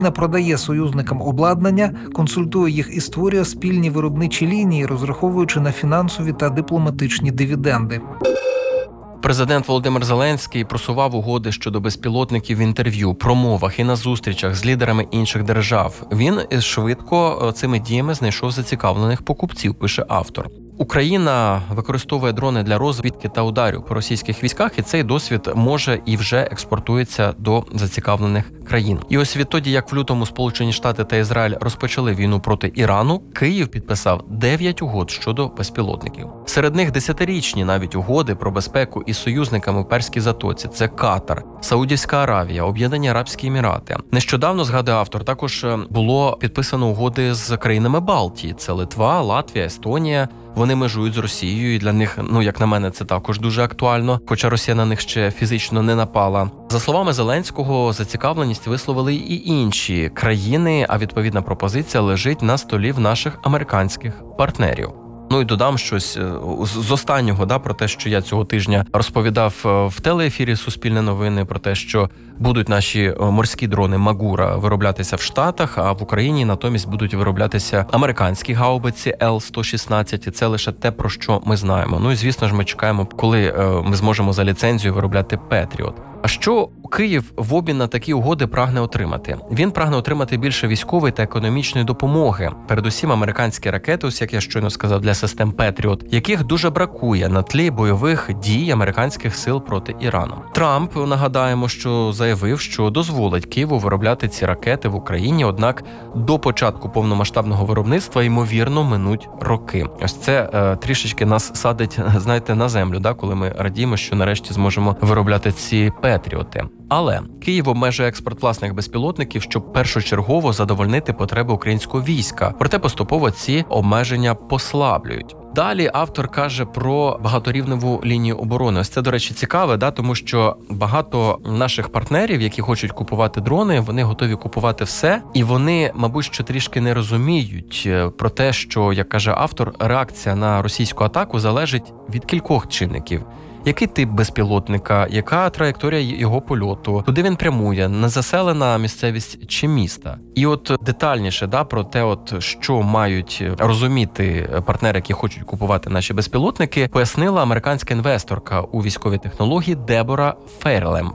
Продає союзникам обладнання, консультує їх і створює спільні виробничі лінії, розраховуючи на фінансові та дипломатичні дивіденди. Президент Володимир Зеленський просував угоди щодо безпілотників в інтерв'ю, промовах і на зустрічах з лідерами інших держав. Він швидко цими діями знайшов зацікавлених покупців, пише автор. Україна використовує дрони для розвідки та ударів по російських військах, і цей досвід може і вже експортується до зацікавлених країн. І ось відтоді, як в лютому Сполучені Штати та Ізраїль розпочали війну проти Ірану, Київ підписав 9 угод щодо безпілотників. Серед них 10-річні навіть угоди про безпеку із союзниками в Перській затоці. Це Катар, Саудівська Аравія, Об'єднані Арабські Емірати. Нещодавно, згадує автор, також було підписано угоди з країнами Балтії. Це Литва, Латвія, Естонія. Вони межують з Росією, і для них, як на мене, це також дуже актуально, хоча Росія на них ще фізично не напала. За словами Зеленського, зацікавленість висловили і інші країни, а відповідна пропозиція лежить на столі в наших американських партнерів. І додам щось з останнього, про те, що я цього тижня розповідав в телеефірі «Суспільне новини», про те, що будуть наші морські дрони «Магура» вироблятися в Штатах, а в Україні натомість будуть вироблятися американські гаубиці Л-116, і це лише те, про що ми знаємо. І, звісно ж, ми чекаємо, коли ми зможемо за ліцензію виробляти «Петріот». А що Київ в обмін на такі угоди прагне отримати? Він прагне отримати більше військової та економічної допомоги. Передусім американські ракети, ось як я щойно сказав, для систем «Петріот», яких дуже бракує на тлі бойових дій американських сил проти Ірану. Трамп, нагадаємо, що заявив, що дозволить Києву виробляти ці ракети в Україні, однак до початку повномасштабного виробництва, ймовірно, минуть роки. Ось це трішечки нас садить, на землю, коли ми радіємо, що нарешті зможемо виробляти ці «Петріоти». Але Київ обмежує експорт власних безпілотників, щоб першочергово задовольнити потреби українського війська. Проте поступово ці обмеження послаблюють. Далі автор каже про багаторівневу лінію оборони. Ось це, до речі, цікаве, тому що багато наших партнерів, які хочуть купувати дрони, вони готові купувати все, і вони, мабуть, що трішки не розуміють про те, що, як каже автор, реакція на російську атаку залежить від кількох чинників. Який тип безпілотника, яка траєкторія його польоту, куди він прямує, незаселена місцевість чи міста. І от детальніше про те, що мають розуміти партнери, які хочуть купувати наші безпілотники, пояснила американська інвесторка у військові технології Дебора Фейерлемп.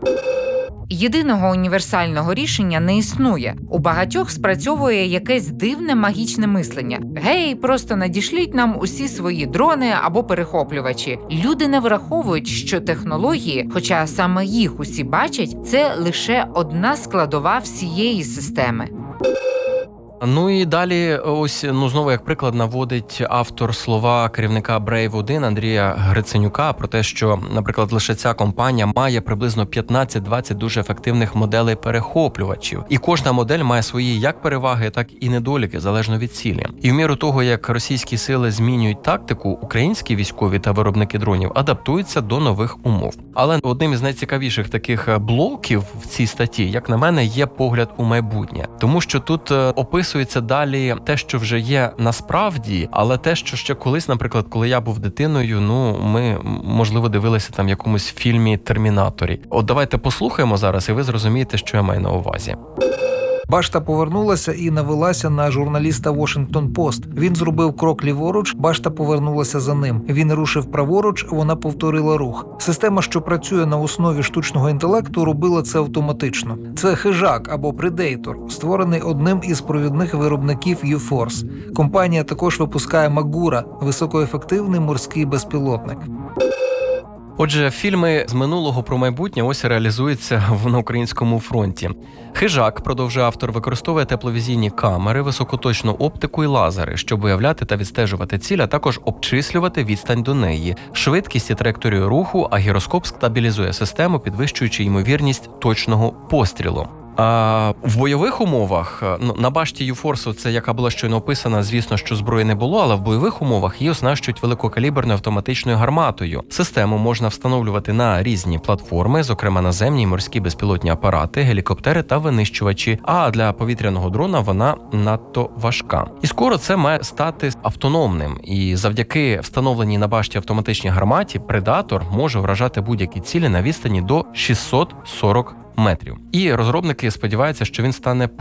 Єдиного універсального рішення не існує. У багатьох спрацьовує якесь дивне магічне мислення. Гей, просто надішліть нам усі свої дрони або перехоплювачі. Люди не враховують, що технології, хоча саме їх усі бачать, це лише одна складова всієї системи. І далі, ось, знову як приклад наводить автор слова керівника Brave-1 Андрія Гриценюка про те, що, наприклад, лише ця компанія має приблизно 15-20 дуже ефективних моделей перехоплювачів. І кожна модель має свої як переваги, так і недоліки, залежно від цілі. І в міру того, як російські сили змінюють тактику, українські військові та виробники дронів адаптуються до нових умов. Але одним із найцікавіших таких блоків в цій статті, як на мене, є погляд у майбутнє. Тому що тут описується далі те, що вже є насправді, але те, що ще колись, наприклад, коли я був дитиною, ми, можливо, дивилися в якомусь фільмі «Термінаторі». От давайте послухаємо зараз, і ви зрозумієте, що я маю на увазі. Башта повернулася і навелася на журналіста Washington Post. Він зробив крок ліворуч, башта повернулася за ним. Він рушив праворуч, вона повторила рух. Система, що працює на основі штучного інтелекту, робила це автоматично. Це хижак або Predator, створений одним із провідних виробників U-Force. Компанія також випускає Магура – високоефективний морський безпілотник. Отже, фільми з минулого про майбутнє ось реалізуються на українському фронті. Хижак, продовжує автор, використовує тепловізійні камери, високоточну оптику і лазери, щоб виявляти та відстежувати ціль, а також обчислювати відстань до неї, швидкість і траєкторію руху, а гіроскоп стабілізує систему, підвищуючи ймовірність точного пострілу. А в бойових умовах, на башті U-Force, це яка була щойно описана, звісно, що зброї не було, але в бойових умовах її оснащують великокаліберною автоматичною гарматою. Систему можна встановлювати на різні платформи, зокрема наземні і морські безпілотні апарати, гелікоптери та винищувачі, а для повітряного дрона вона надто важка. І скоро це має стати автономним, і завдяки встановленій на башті автоматичній гарматі Предатор може вражати будь-які цілі на відстані до 640 метрів. І розробники сподіваються, що він стане